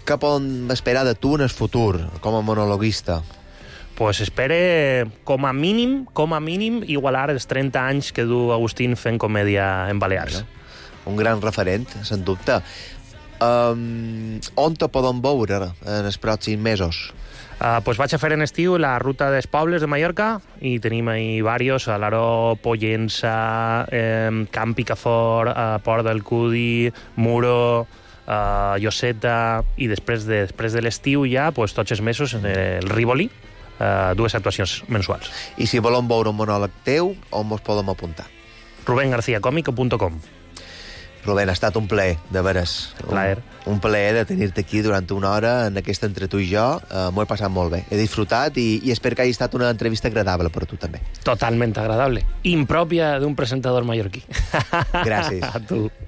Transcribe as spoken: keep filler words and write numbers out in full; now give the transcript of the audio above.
Què podem esperar de tu en el futur, com a monologuista? Pues espere, com a mínim, com a mínim, igualar els trenta anys que du Agustín fent comèdia en Balears. Un gran referent, sens dubte. Um, on te podem veure en els pròxims mesos? Uh, pues vaig a fer en estiu la ruta dels pobles de Mallorca i tenim ahí varios, Alaró, Pollença, eh, Camp Picafort, uh, Port del Cudi, Muro, uh, Lloseta, i després de, després de l'estiu ja, pues, tots els mesos, el Rivoli, uh, dues actuacions mensuals. I si volem veure un monòleg teu, on mos podem apuntar? ruben garcía cómico punto com. Rubén, ha estat un plaer, de veres. Plaer. Un, un plaer de tenir-te aquí durant una hora en aquesta entre tu i jo. Uh, M'ho he passat molt bé. He disfrutat i, i espero que hagi estat una entrevista agradable per a tu també. Totalment agradable. Impròpia d'un presentador mallorquí. Gràcies. A tu.